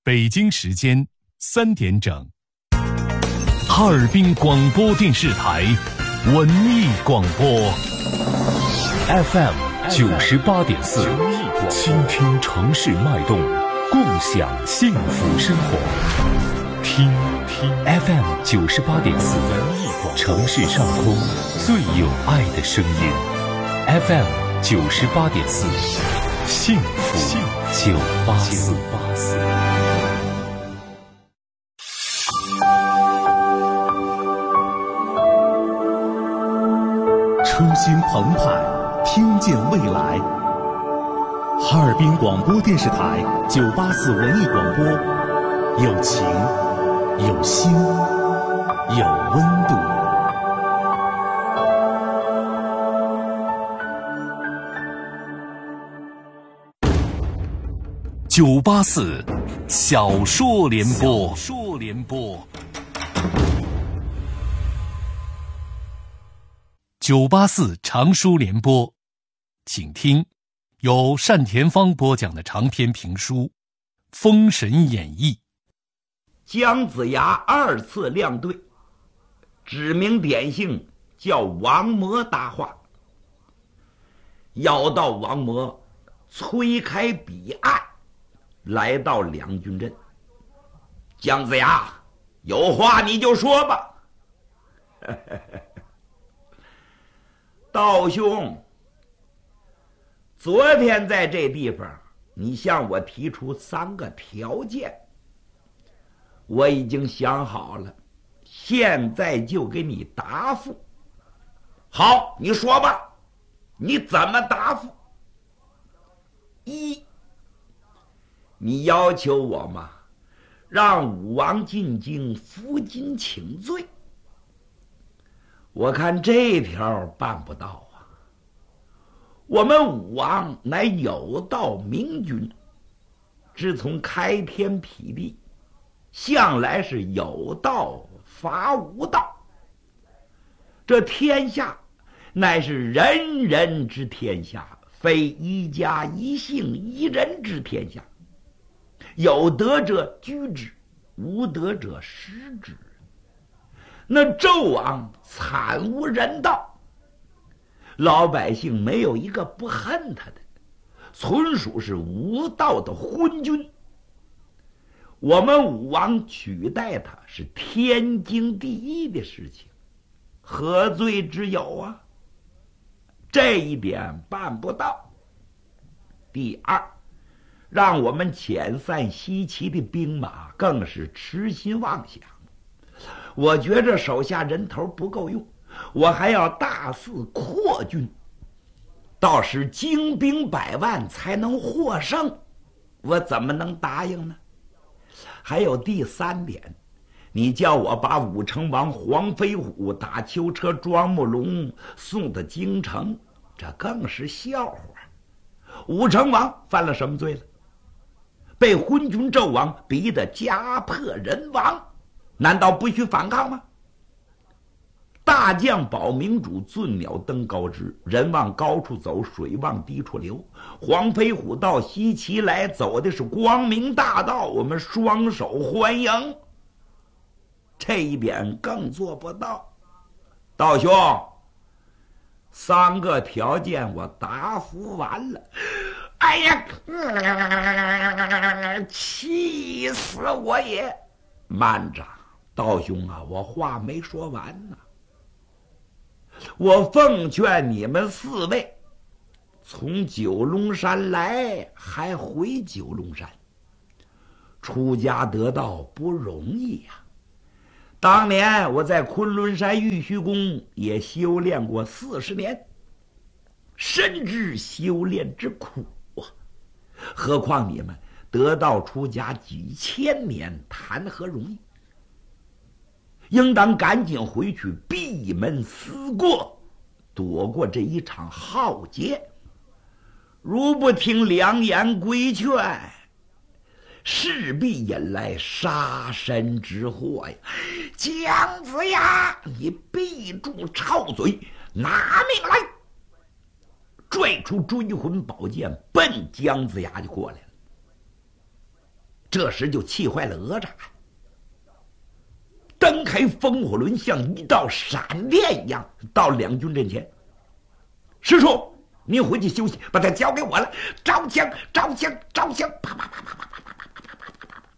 北京时间3点整，哈尔滨广播电视台文艺广播 FM 98.4，倾听城市脉动，共享幸福生活。听 FM 98.4，城市上空最有爱的声音。FM 98.4，幸福984。 车心澎湃，听见未来。哈尔滨广播电视台984文艺广播，有情，有心，有温度。 984小说联播。984长书联播，请听由单田芳播讲的长篇评书《封神演义》。 姜子牙2次亮对，指名点姓叫王魔搭话，要到王魔催开彼岸，来到两军阵。姜子牙，有话你就说吧。道兄，昨天在这地方你向我提出3个条件，我已经想好了，现在就给你答复。好，你说吧，你怎么答复？1，你要求我嘛，让武王进京负荆请罪。我看这条办不到啊！我们武王乃有道明君，自从开天辟地，向来是有道伐无道。这天下乃是人人之天下，非一家一姓一人之天下。有德者居之，无德者失之。那纣王惨无人道，老百姓没有一个不恨他的，纯属是无道的昏君。我们武王取代他是天经地义的事情，何罪之有啊？这一点办不到。第2，让我们遣散西岐的兵马，更是痴心妄想。我觉着手下人头不够用，我还要大肆扩军，到时精兵100万才能获胜，我怎么能答应呢？还有第3点，你叫我把武成王黄飞虎打囚车庄木龙送到京城，这更是笑话。武成王犯了什么罪了？被昏君纣王逼得家破人亡，难道不许反抗吗？大将保明主尊鸟登高枝，人往高处走，水往低处流。黄飞虎到西岐来，走的是光明大道，我们双手欢迎。这一点更做不到。道兄，3个条件我答复完了。哎呀，气死我也！慢着，道兄啊，我话没说完呢。我奉劝你们4位，从九龙山来还回九龙山，出家得道不容易呀。当年我在昆仑山玉虚宫也修炼过40年，深知修炼之苦啊。何况你们得道出家几千年，谈何容易？应当赶紧回去闭门思过，躲过这一场浩劫。如不听良言规劝，势必引来杀身之祸呀！姜子牙，你闭住臭嘴，拿命来！拽出追魂宝剑，奔姜子牙就过来了。 这时就气坏了哪吒，蹬开风火轮，像一道闪电一样到两军阵前。师叔，您回去休息，把他交给我了。招枪，招枪，招枪！啪啪啪啪啪啪啪啪啪啪啪！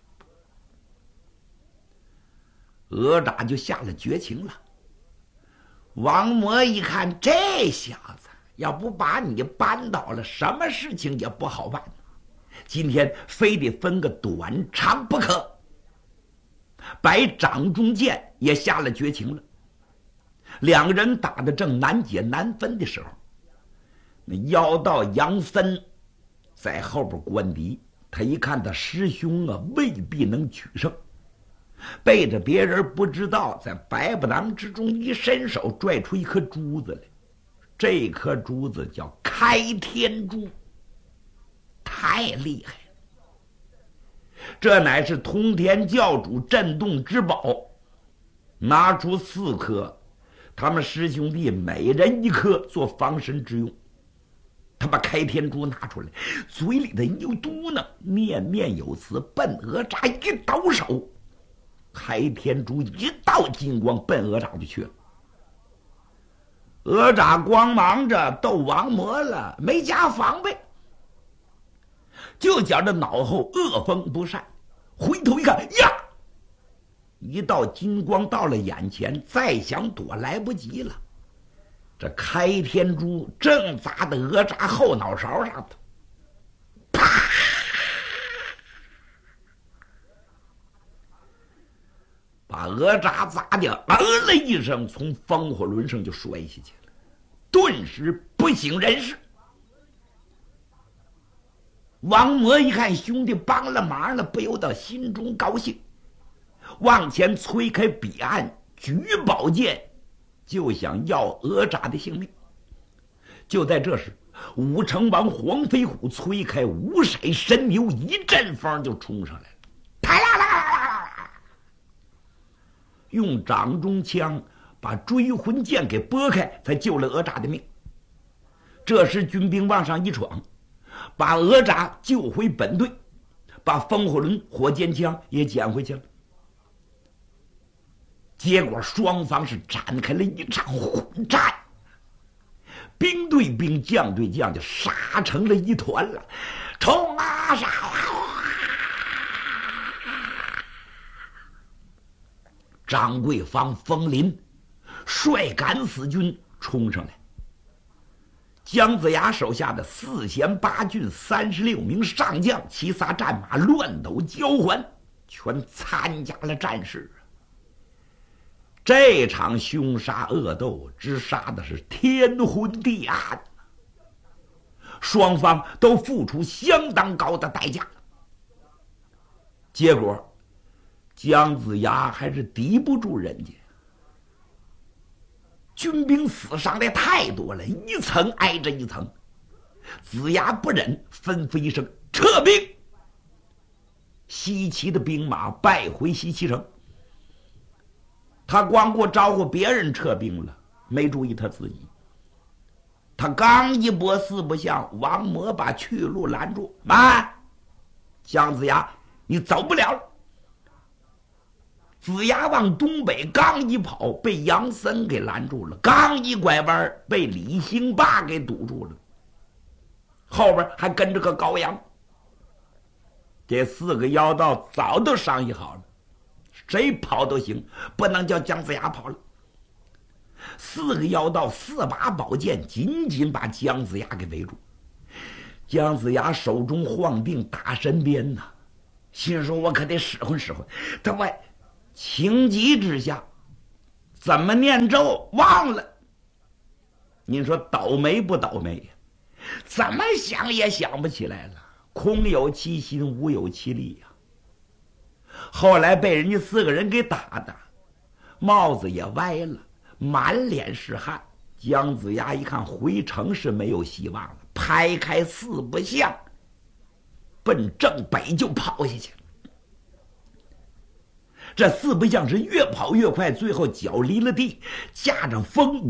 哪吒就下了绝情了。王魔一看，这小子要不把你扳倒了，什么事情也不好办。今天非得分个短长不可。把掌中剑也下了绝情了。两个人打得正难解难分的时候，那妖道杨森在后边观敌。他一看他师兄啊未必能取胜，背着别人不知道，在白不当之中一伸手拽出一颗珠子来。这颗珠子叫开天珠，太厉害了！这乃是通天教主镇洞之宝，拿出4颗，他们师兄弟每人1颗做防身之用。他把开天珠拿出来，嘴里的一嘟囔，念念有词，奔哪吒一抖手，开天珠一道金光奔哪吒就去了。哪吒光忙着斗王魔了，没加防备，就觉着脑后恶风不善，回头一看呀，一道金光到了眼前，再想躲来不及了。这开天珠正砸在哪吒后脑勺上头，啪！把哪吒砸的了一声，从风火轮上就摔下去了，顿时不省人事。王魔一看兄弟帮了忙了，不由得心中高兴，往前催开彼岸，举宝剑就想要哪吒的性命。就在这时，武成王黄飞虎催开五色神牛，一阵风就冲上来了，太啦啦啦啦啦，用掌中枪把追魂剑给拨开，才救了哪吒的命。这时军兵往上一闯，把哪吒救回本队，把风火轮、火箭枪也捡回去了。结果双方是展开了一场混战，兵对兵，将对将，就杀成了一团了。冲啊，杀啊！张桂芳、冯林率敢死军冲上来，姜子牙手下的4贤8郡36名上将，骑撒战马，乱斗交还，全参加了战事。这场凶杀恶斗之杀的是天昏地暗，双方都付出相当高的代价。结果姜子牙还是敌不住人家，军兵死伤的太多了，一层挨着一层。子牙不忍，吩咐一声撤兵。西岐的兵马败回西岐城。他光顾招呼别人撤兵了，没注意他自己。他刚一拨4不像，王魔把去路拦住，慢，姜子牙，你走不了了。子牙往东北刚一跑，被杨森给拦住了，刚一拐弯，被李兴霸给堵住了，后边还跟着个高阳。这4个妖道早都商议好了，谁跑都行，不能叫姜子牙跑了。4个妖道4把宝剑紧紧把姜子牙给围住。姜子牙手中晃定打身边呐，心说我可得使唤使唤。他外情急之下怎么念咒忘了。您说倒霉不倒霉呀？怎么想也想不起来了，空有其心，无有其力呀。后来被人家4个人给打的，帽子也歪了，满脸是汗。姜子牙一看回城是没有希望了，拍开4不像，奔正北就跑下去了。这4不像是越跑越快，最后脚离了地，驾着风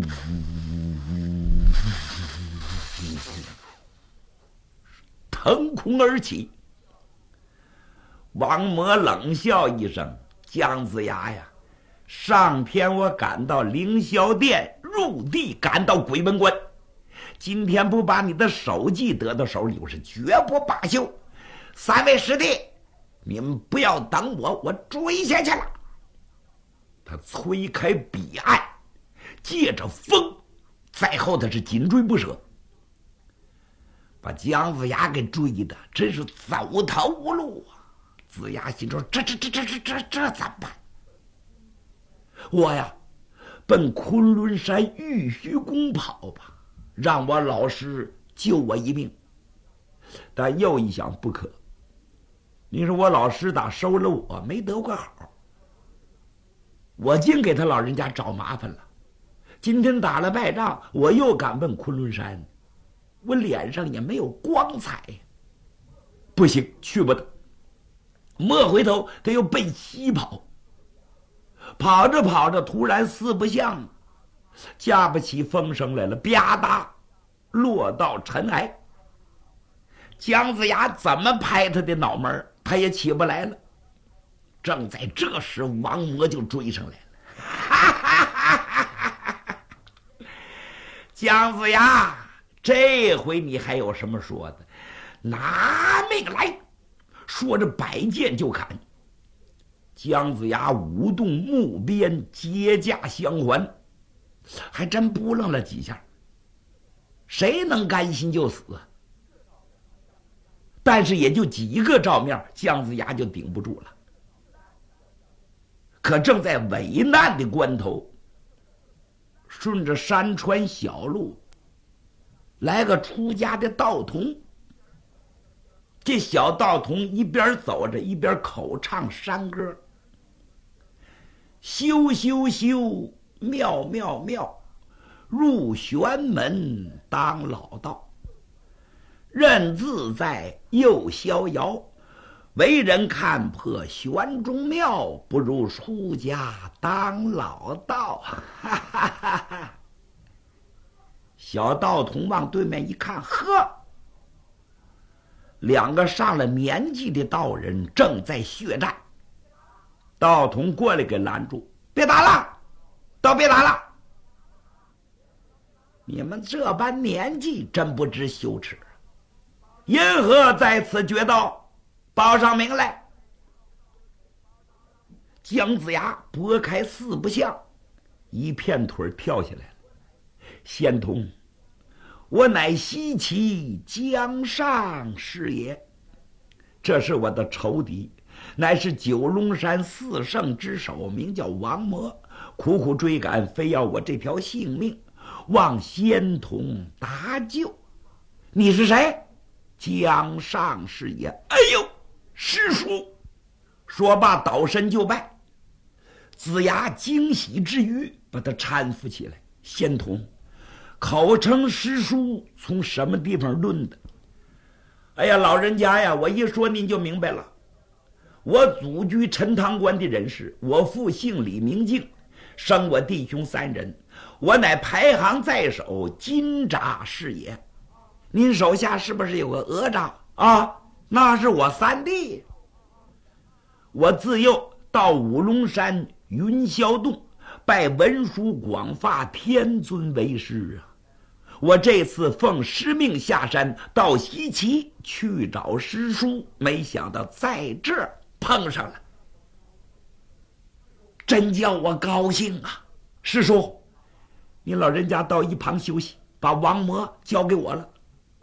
腾空而起。 王魔冷笑一声：“姜子牙呀，上天我赶到凌霄殿，入地赶到鬼门关，今天不把你的首级得到手里，我是绝不罢休。三位师弟，你们不要等我，我追下去了。”他推开彼岸，借着风，在后头是紧追不舍，把姜子牙给追的真是走投无路啊！子牙心说：“这怎么办？我呀，奔昆仑山玉虚宫跑吧，让我老师救我一命。”但又一想，不可。你说我老师打收了我，没得过好，我竟给他老人家找麻烦了。今天打了败仗，我又赶奔昆仑山，我脸上也没有光彩。不行，去不得。莫回头，他又奔西跑。跑着跑着，突然四不像，架不起风声来了，吧嗒，落到尘埃。姜子牙怎么拍他的脑门，他也起不来了。正在这时，王魔就追上来了。哈哈哈哈哈！姜子牙，这回你还有什么说的？拿命来！说着摆剑就砍。姜子牙舞动木鞭，接架相还，还真扑棱了几下。谁能甘心就死啊？但是也就几个照面，姜子牙就顶不住了。可正在危难的关头，顺着山川小路来个出家的道童。这小道童一边走着一边口唱山歌：“修修修，妙妙妙，入玄门当老道，任自在又逍遥，为人看破玄中妙，不如出家当老道。”哈哈哈哈！小道童往对面一看，呵，两个上了年纪的道人正在血战。道童过来给拦住：“别打了，都别打了！你们这般年纪，真不知羞耻。因何在此决斗？报上名来！”姜子牙拨开四不像，一片腿跳下来了。“仙童，我乃西岐姜尚是也，这是我的仇敌，乃是九龙山四圣之首，名叫王魔，苦苦追赶，非要我这条性命，望仙童搭救。你是谁？”“姜尚是也。”“哎呦，师叔！”说罢倒身就拜。子牙惊喜之余，把他搀扶起来。“仙童，口称师叔，从什么地方论的？”“哎呀，老人家呀，我一说您就明白了。我祖居陈塘关的人士，我父姓李名敬，生我弟兄三人，我乃排行在首，金吒是也。您手下是不是有个哪吒啊？那是我三弟。我自幼到五龙山云霄洞拜文殊广发天尊为师啊！我这次奉师命下山到西岐去找师叔，没想到在这儿碰上了，真叫我高兴啊！师叔，你老人家到一旁休息，把王魔交给我了。”“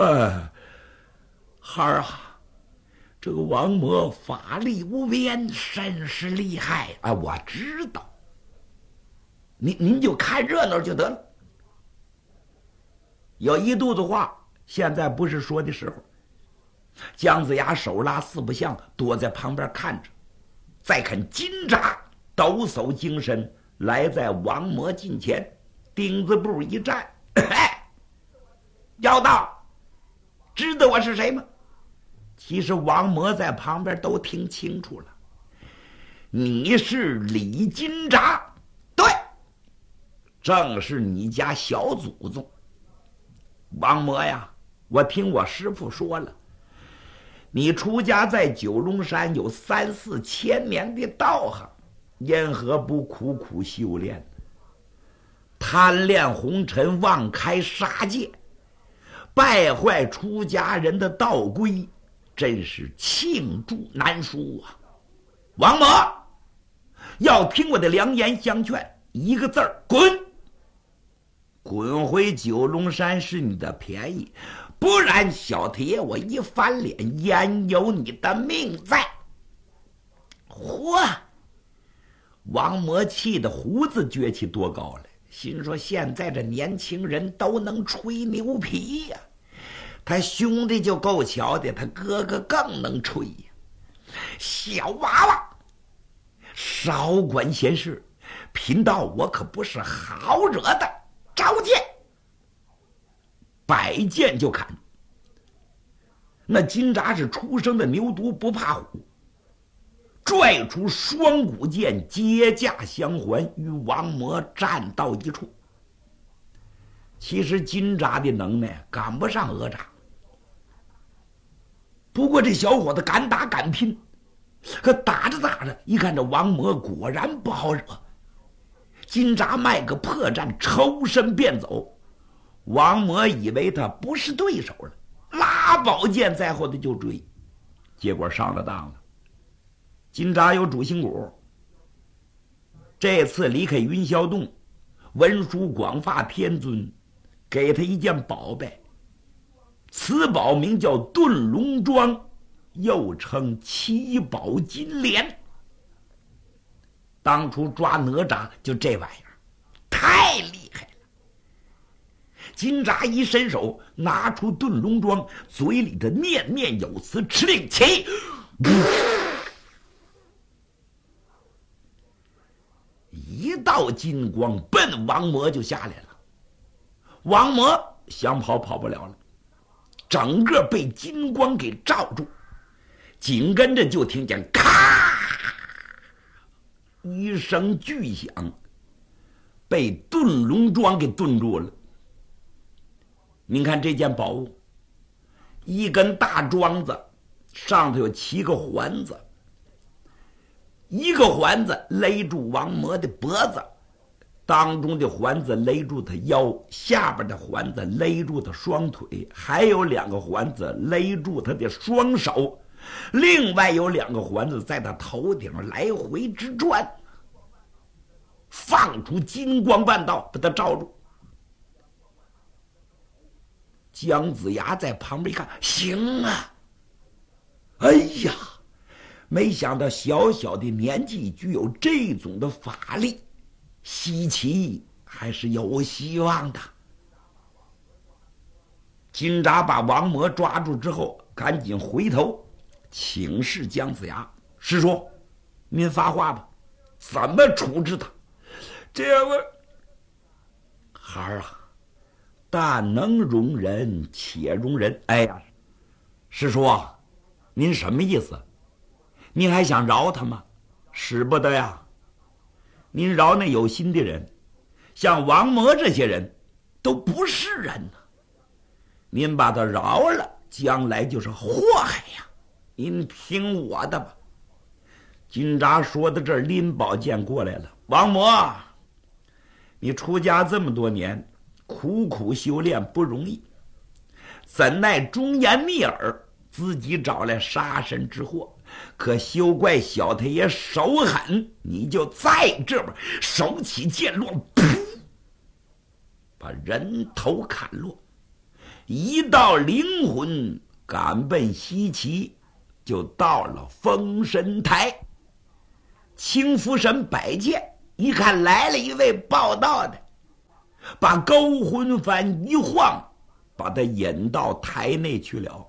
孩儿啊，这个王魔法力无边，甚是厉害啊！我知道，您就看热闹就得了。有一肚子话，现在不是说的时候。”姜子牙手拉四不像，躲在旁边看着。再看金吒抖擞精神，来在王魔近前，钉子步一站：“妖道，知道我是谁吗？”其实王魔在旁边都听清楚了。“你是李金吒。”“对，正是你家小祖宗。王魔呀，我听我师父说了， 你出家在九龙山有3、4千年的道行，因何不苦苦修炼？贪恋红尘，妄开杀戒，败坏出家人的道规，真是罄竹难书啊！王某，要听我的良言相劝，一个字儿：滚！滚回九龙山是你的便宜，不然小太爷我一翻脸，焉有你的命在？嚯！王魔气的胡子撅起多高来，心说现在这年轻人都能吹牛皮呀，他兄弟就够瞧的，他哥哥更能吹呀。小娃娃，少管闲事，贫道我可不是好惹的。招剑，摆剑就砍。那金吒是出生的牛犊不怕虎，拽出双股剑，接驾相还，与王魔战到一处。其实金吒的能耐赶不上哪吒，不过这小伙子敢打敢拼，可打着打着，一看这王魔果然不好惹，金吒卖个破绽，抽身便走。王魔以为他不是对手了，拉宝剑在后头就追，结果上了当了。金吒有主心骨，这次离开云霄洞，文殊广发天尊给他一件宝贝，此宝名叫遁龙桩，又称七宝金莲。当初抓哪吒就这玩意儿，太厉害了。金吒一伸手，拿出遁龙桩，嘴里的念念有词，敕令起，一道金光奔王魔就下来了。王魔想跑跑不了了，整个被金光给罩住，紧跟着就听见咔一声巨响，被遁龙桩给顿住了。您看这件宝物，一根大桩子，上头有7个环子，一个环子勒住王魔的脖子，当中的环子勒住他腰，下边的环子勒住他双腿，还有2个环子勒住他的双手，另外有2个环子在他头顶来回直转，放出金光半道把他罩住。姜子牙在旁边一看，行啊！哎呀，没想到小小的年纪具有这种的法力，稀奇还是有希望的。金吒把王魔抓住之后，赶紧回头请示姜子牙：“师叔，您发话吧，怎么处置他？”这位孩儿啊，但能容人且容人。哎呀，师叔啊，您什么意思？您还想饶他吗？使不得呀！您饶那有心的人，像王魔这些人都不是人呢。您把他饶了，将来就是祸害呀！您听我的吧。金吒说到这儿，拎宝剑过来了。王魔，你出家这么多年，苦苦修炼不容易，怎奈忠言逆耳，自己找来杀身之祸。可休怪小太爷手狠，你就在这边手起剑落，噗，把人头砍落，一道灵魂赶奔西岐，就到了封神台。青福神摆剑一看来了一位报道的，把勾魂幡一晃，把他引到台内去了。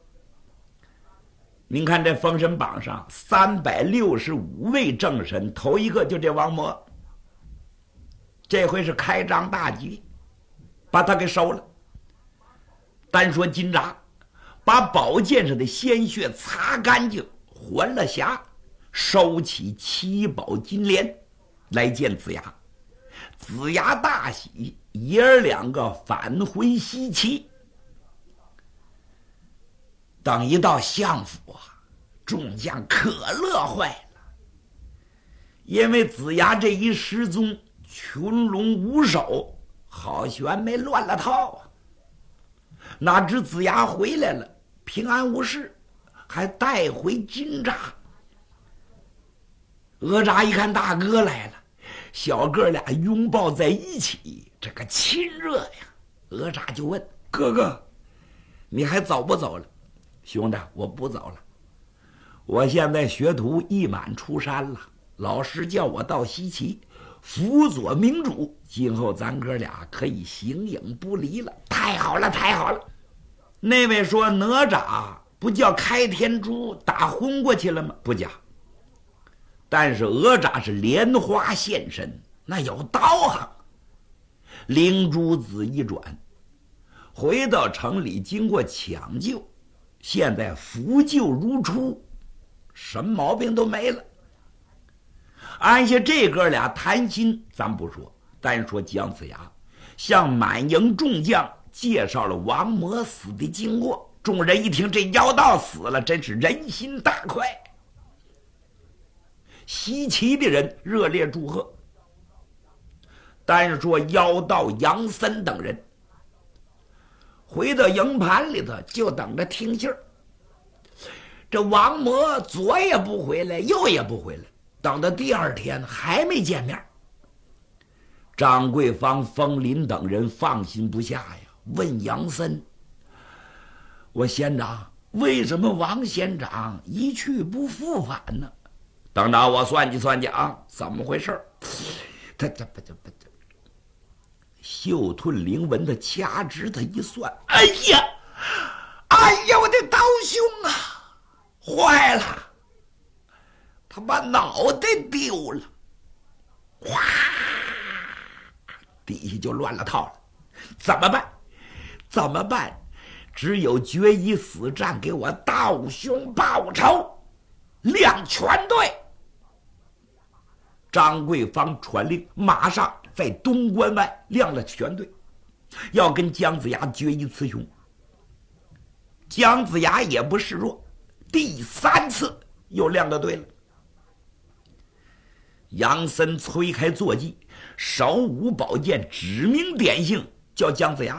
您看这封神榜上365位正神，头一个就这王魔，这回是开张大吉，把他给收了。单说金吒把宝剑上的鲜血擦干净，还了匣，收起7宝金莲来见子牙。子牙大喜，爷儿2个返回西岐。 等一到相府啊，众将可乐坏了，因为子牙这一失踪，群龙无首，好悬没乱了套啊！哪知子牙回来了，平安无事，还带回金吒。哪吒一看大哥来了，小哥俩拥抱在一起，这个亲热呀！哪吒就问哥哥：“你还走不走了？”兄弟，我不走了，我现在学徒一满出山了，老师叫我到西岐辅佐明主，今后咱哥俩可以形影不离了。太好了，太好了！那位说哪吒不叫开天珠打昏过去了吗？不假，但是哪吒是莲花现身，那有道行。灵珠子一转，回到城里，经过抢救，现在复旧如初，什么毛病都没了。按下这哥俩谈心咱不说，单说姜子牙向满营众将介绍了王魔死的经过，众人一听这妖道死了，真是人心大快。西岐的人热烈祝贺。单说妖道杨森等人回到营盘里头，就等着听信儿。这王魔左也不回来，右也不回来，等到第二天还没见面。张桂芳、风林等人放心不下呀，问杨森：“我仙长，为什么王仙长一去不复返呢？”等等，我算计算计啊，怎么回事？他袖吞灵文的掐指他一算，哎呀，我的刀兄啊，坏了，他把脑袋丢了，哗，底下就乱了套了。怎么办？只有决一死战，给我道兄报仇，亮全队。张桂芳传令，马上在东关外亮了全队，要跟姜子牙决一雌雄。姜子牙也不示弱，第3次又亮了队了。杨森催开坐骑，手舞宝剑，指名点姓叫姜子牙。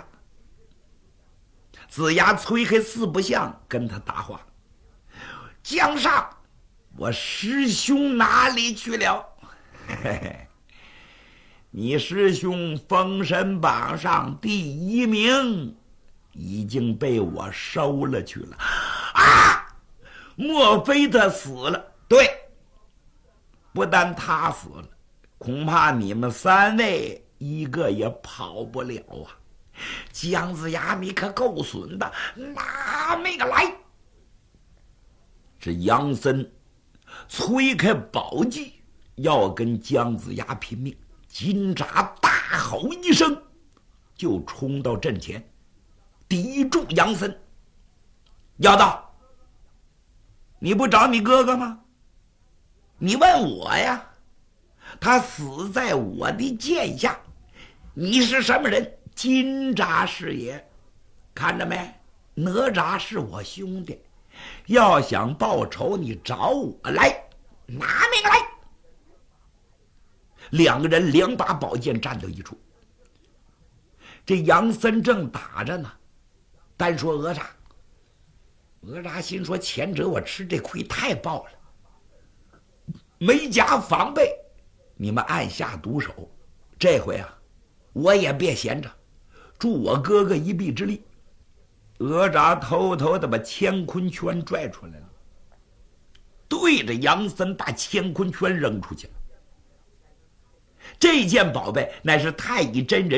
子牙催开四不像，跟他答话：“姜上，我师兄哪里去了？”嘿嘿，你师兄封神榜上第1名已经被我收了去了啊！莫非他死了？对，不但他死了，恐怕你们3位一个也跑不了啊！姜子牙，你可够损的，拿命来！这杨森催开宝戟，要跟姜子牙拼命。金吒大吼一声，就冲到阵前，抵住杨森。妖道，你不找你哥哥吗？你问我呀？他死在我的剑下，你是什么人？金吒是也，看着没？哪吒是我兄弟，要想报仇，你找我来，拿命来！2个人2把宝剑站到一处。这杨森正打着呢，单说哪吒心说：前者我吃这亏太暴了，没加防备，你们暗下毒手，这回啊，我也别闲着，助我哥哥一臂之力。哪吒偷偷的把乾坤圈拽出来了，对着杨森把乾坤圈扔出去了。这件宝贝乃是太乙真人